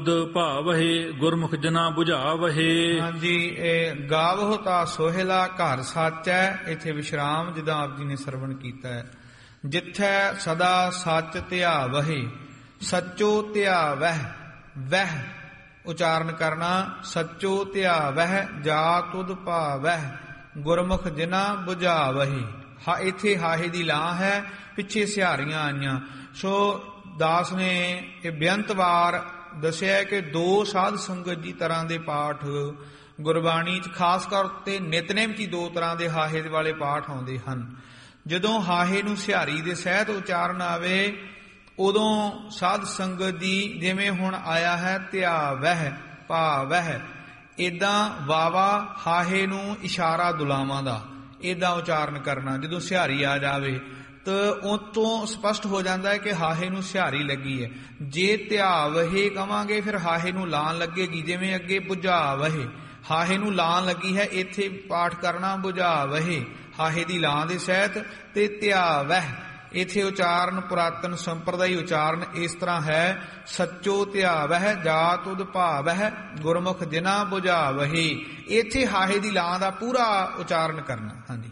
ਭਾਵਹਿ ਗੁਰਮੁਖ ਜਨਾ 부ਝਾਵਹਿ। ਹਾਂਜੀ, ਇਹ ਗਾਵਹੁ ਤਾ ਸੋਹਿਲਾ ਘਰ ਸਾਚੈ। ਇੱਥੇ ਵਿਸ਼ਰਾਮ ਜਿੱਦਾਂ ਆਪ ਜੀ ਨੇ ਸਰਵਣ ਕੀਤਾ ਹੈ। ਜਿੱਥੈ ਸਦਾ ਸੱਚ ਧਿਆਵਹਿ, ਸੱਚੋ ਧਿਆਵਹਿ। ਵਹਿ ਉਚਾਰਨ ਕਰਨਾ, ਸੱਚੋ ਧਿਆਵਹਿ ਜਾ ਤੁਧ ਭਾਵਹਿ ਗੁਰਮੁਖ ਜਿਨਾ 부ਝਾਵਹਿ। ਇੱਥੇ ਹਾਹੇ ਦੀ ਲਾਂ ਹੈ, ਪਿੱਛੇ ਸਿਹਾਰੀਆਂ ਆਈਆਂ। ਸੋ ਦਾਸ ਨੇ ਇਹ ਬੇਅੰਤ ਵਾਰ ਦੱਸਿਆ ਕਿ ਦੋ ਸਾਧ ਸੰਗਤ ਜੀ ਤਰ੍ਹਾਂ ਦੇ ਪਾਠ ਗੁਰਬਾਣੀ 'ਚ ਖਾਸ ਕਰ ਤੇ ਨਿਤਨੇਮ 'ਚ ਹੀ ਦੋ ਤਰ੍ਹਾਂ ਦੇ ਹਾਹੇ ਵਾਲੇ ਪਾਠ ਆਉਂਦੇ ਹਨ। ਜਦੋਂ ਹਾਹੇ ਨੂੰ ਸਿਹਾਰੀ ਦੇ ਸਹਿਤ ਉਚਾਰਨ ਆਵੇ ਉਦੋਂ ਸਾਧ ਸੰਗਤ ਦੀ, ਜਿਵੇਂ ਹੁਣ ਆਇਆ ਹੈ ਧਿਆਵਹਿ ਭਾਵਹਿ, ਏਦਾਂ ਵਾਵਾ ਹਾਹੇ ਨੂੰ ਇਸ਼ਾਰਾ ਦੁਲਾਵਾਂ ਦਾ ਏਦਾਂ ਉਚਾਰਨ ਕਰਨਾ। ਜਦੋਂ ਸਿਹਾਰੀ ਆ ਜਾਵੇ ਤਾਂ ਉਹ ਤੋਂ ਸਪਸ਼ਟ ਹੋ ਜਾਂਦਾ ਹੈ ਕਿ ਹਾਹੇ ਨੂੰ ਸਿਹਾਰੀ ਲੱਗੀ ਹੈ। ਜੇ ਧਿਆਵਹਿ ਕਵਾਂਗੇ ਫਿਰ ਹਾਹੇ ਨੂੰ ਲਾਣ ਲੱਗੇਗੀ, ਜਿਵੇਂ ਅੱਗੇ 부ਝਾਵਹਿ ਹਾਹੇ ਨੂੰ ਲਾਣ ਲੱਗੀ ਹੈ, ਇੱਥੇ ਪਾਠ ਕਰਨਾ 부ਝਾਵਹਿ ਹਾਹੇ ਦੀ ਲਾਂ ਦੇ ਸਹਿਤ, ਤੇ ਧਿਆਵਹਿ ਇੱਥੇ ਉਚਾਰਨ ਪੁਰਾਤਨ ਸੰਪਰਦਾਈ ਉਚਾਰਨ ਇਸ ਤਰ੍ਹਾਂ ਹੈ, ਸੱਚੋ ਧਿਆਵਹਿ ਜਾ ਤੁਧ ਭਾਵਹਿ ਗੁਰਮੁਖ ਜਿਨਾ 부ਝਾਵਹਿ। ਇੱਥੇ ਹਾਹੇ ਦੀ ਲਾਂ ਦਾ ਪੂਰਾ ਉਚਾਰਨ ਕਰਨਾ। ਹਾਂਜੀ।